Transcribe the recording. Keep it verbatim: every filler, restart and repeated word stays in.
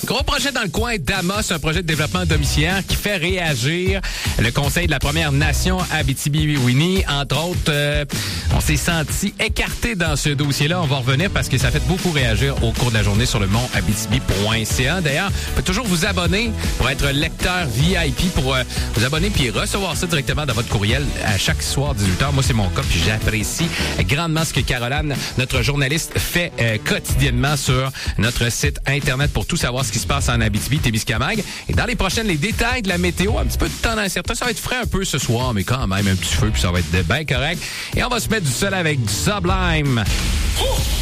Gros projet dans le coin d'Amos, un projet de développement domiciliaire qui fait réagir le Conseil de la Première Nation Abitibi-Winnie. Entre autres, euh, on s'est senti écarté dans ce dossier-là. On va revenir parce que ça fait beaucoup réagir au cours de la journée sur le mont abitibi point c a. D'ailleurs, vous pouvez toujours vous abonner pour être lecteur V I P, pour euh, vous abonner puis recevoir ça directement dans votre courriel à chaque soir dix-huit heures. Moi, c'est mon cas puis j'apprécie grandement ce que Caroline, notre journaliste, fait euh, quotidiennement sur notre site Internet pour tout savoir ce qui se passe en Abitibi-Témiscamingue. Et dans les prochaines, les détails de la météo, un petit peu de temps incertain. Ça va être frais un peu ce soir, mais quand même un petit feu puis ça va être bien correct. Et on va se mettre du sol avec du Sublime.